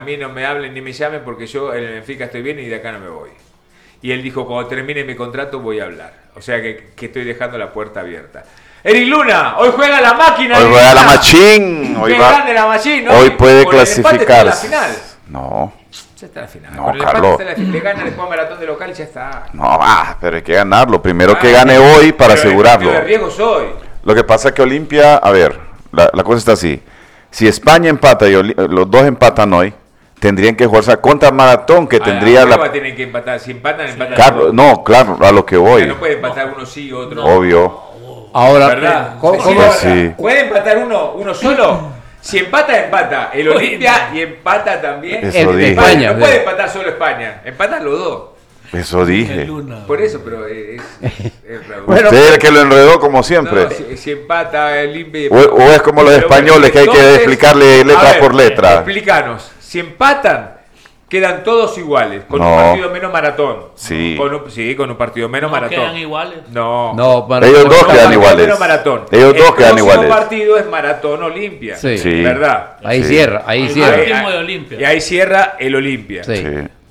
a mí no me hablen ni me llamen porque yo en el Benfica estoy bien y de acá no me voy. Y él dijo, cuando termine mi contrato voy a hablar. O sea que estoy dejando la puerta abierta. Eric Luna, hoy juega la máquina. Hoy juega la Machín. Hoy grande la Machín, ¿no? Hoy puede clasificar. La final. No. Ya está la final. No, con el Carlos. empate le gana, le juega maratón de local y ya está. No, pero hay que ganarlo. Primero que gane hoy para asegurarlo. De riesgo soy. Lo que pasa es que Olimpia, a ver, la cosa está así. Si España empata y los dos empatan hoy, tendrían que jugarse contra Maratón, que tendría la... tienen que empatar. Si empatan, empatan. Carlos, no, claro, a lo que voy. No puede empatar uno sí, otro. Obvio. Ahora, ¿Verdad? ¿cómo? Sí. ¿Puede empatar uno solo? Si empata el Olimpia y empata también Eso dije. España. No puede empatar solo España, empatan los dos. Eso dije. Por eso, pero es Bueno, Usted es el que lo enredó como siempre. no, si empata el Olimpia. O es como los españoles que hay que explicarle letra por letra. Explícanos, si empatan, quedan todos iguales, con un No. partido menos Maratón. Sí. Con un partido menos Maratón. ¿Quedan iguales? No. Ellos dos Con un quedan partido iguales. menos Maratón. Ellos dos quedan El iguales. próximo partido es Maratón Olimpia. Sí. Sí. ¿Verdad? Ahí Sí. cierra, ahí El cierra. último de Olimpia. Y ahí cierra el Olimpia. Sí. Sí.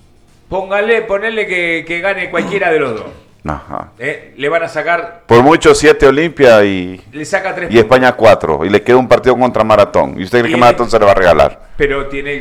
Ponele que gane cualquiera de los dos. Ajá. Le van a sacar, Por mucho 7 Olimpia le saca 3 y España 4. Y le queda un partido contra Maratón. ¿Y usted cree que Y- Maratón se le va a regalar? pero tiene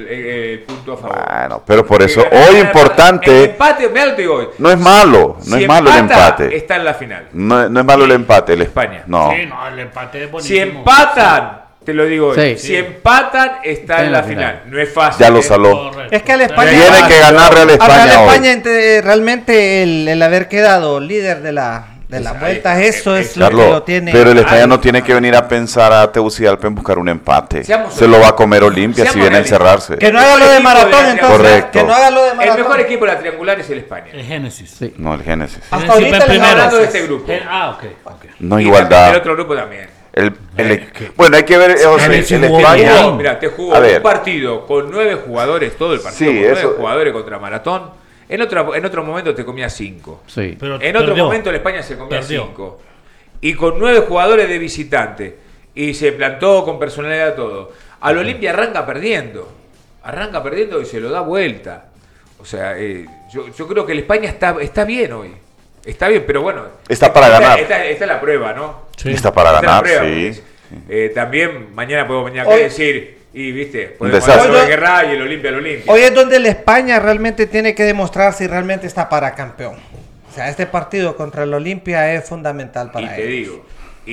el punto a favor. Bueno, pero por eso, Porque hoy el importante, empate, me lo digo hoy. no es malo, no Si es malo el empata, empate. está en la final. No es malo el empate. España. No. Sí, no, el empate es Si buenísimo. empatan, te lo digo hoy. Sí. Si empatan, está en la final. No es fácil. Ya lo saló. Correcto. Es que al España Tiene que ganarle al al Real España hoy. España realmente el haber quedado líder de la vuelta, eso es lo que Carlos, lo tiene. pero el España no tiene que venir a pensar a Tegucigalpa en buscar un empate. Seamos Se lo va a comer Olimpia si seamos viene a realistas. encerrarse. Que no haga lo de Maratón, entonces. Correcto. Que no haga lo de El Maratón. mejor equipo de la triangular es el España. El Génesis. Sí. No, el Génesis. Hasta Génesis ahorita va les primero. Hablando de este grupo. Ok. No Y igualdad. el otro grupo también. Bueno, hay que ver. Génesis el jugó España. bien. Mira, te jugó A un ver. partido con 9 jugadores, todo el partido Sí, con 9 eso- jugadores contra Maratón. En otro momento te comía 5. Sí. Pero En otro perdió. momento el España se comía Perdió. 5. Y con 9 jugadores de visitante. Y se plantó con personalidad todo. Al Olimpia arranca perdiendo. Arranca perdiendo y se lo da vuelta. O sea, yo creo que el España está bien hoy. Está bien, pero bueno. Está para ganar. Esta es la prueba, ¿no? Sí. Está para Esta es la ganar, prueba, sí. porque, también mañana podemos venir acá Hoy- y decir, y viste, podemos desastre. hablar de Guerra y el Olimpia al Olimpia. Hoy es donde el España realmente tiene que demostrar si realmente está para campeón. O sea, este partido contra el Olimpia es fundamental Y para te ellos. digo,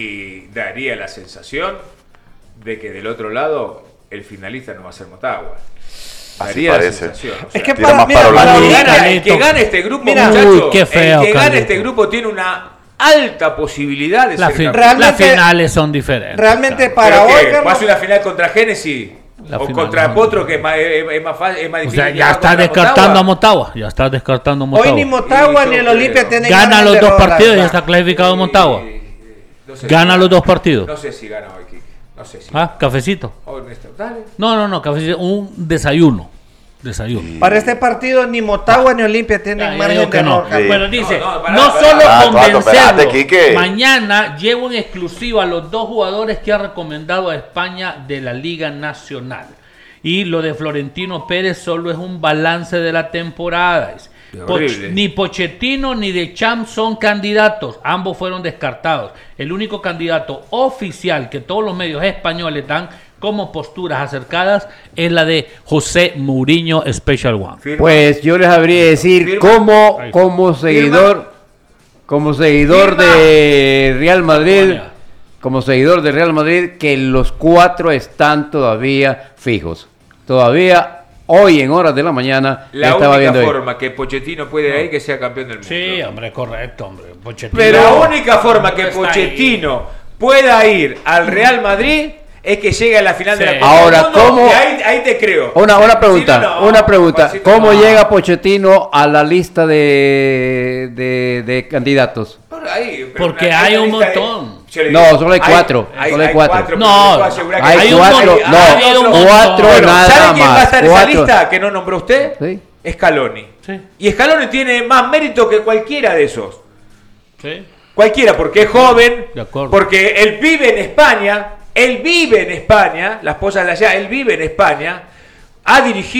y daría la sensación de que del otro lado el finalista no va a ser Motagua. Así Daría la parece. sensación. O Es sea, que tira más mira, para para Holanda. el que gane este grupo, Mira, muchachos, uy, qué feo, el que gane Carlito. este grupo tiene una alta posibilidad de ser campeón. Realmente- Las finales son diferentes. Realmente Carlos. para ¿Pero hoy, qué? Carlos, ¿Va a ser una final contra Génesis? La ¿O final, contra no. Potro, que es más fácil, es más O difícil? sea, que ya va está contra descartando a Motagua? Motagua. Ya está descartando a Motagua. hoy ni Motagua Y ni el yo Olimpia creo- tienen Gana margen los de dos error, la partidos y ya verdad. está clasificado Motagua. No sé Gana si los dos partidos. No sé si gana hoy, Kike. No sé si. ¿Ah? Cafecito. Honesto, dale. No, cafecito. Un desayuno. Para este partido ni Motagua ni Olimpia tienen Ya, yo margen digo de que no. error, Carlos. Bueno, dice, No, pará, no pará. solo Espérate, convencerlo. Quique. Mañana llevo en exclusiva a los dos jugadores que ha recomendado a España de la Liga Nacional. Y lo de Florentino Pérez solo es un balance de la temporada. Horrible. Ni Pochettino ni De Champ son candidatos. Ambos fueron descartados. El único candidato oficial que todos los medios españoles dan como posturas acercadas es la de José Mourinho Special One. Firma. Pues yo les habría de decir Firma. como seguidor de Real Madrid, que los 4 están todavía fijos. Todavía hoy en horas de la mañana La estaba única viendo ahí. forma que Pochettino puede ir ahí que sea campeón del mundo. Sí, hombre, correcto, hombre. Pochettino. Pero la única forma que está Pochettino pueda ir al Real Madrid es que llegue a la final de Sí. la Copa Ahora, del Mundo, ¿cómo? y ahí te creo. Una pregunta, Si no, no, una pregunta. Juancito, ¿Cómo no. llega Pochettino a la lista de candidatos? Por ahí, pero Porque una hay un lista de- montón. yo le No, digo, solo hay 4, solo hay 4. pero No, le puedo asegurar que hay hay un 4, montón, no, hay un montón. 4 Bueno, nada ¿sabe quién va a estar en esa 4. lista que no nombró usted? Sí. Scaloni. Sí. Y Scaloni tiene más mérito que cualquiera de esos. Sí. Cualquiera, porque es joven, De acuerdo. porque él vive en España, la esposa de allá, él vive en España, ha dirigido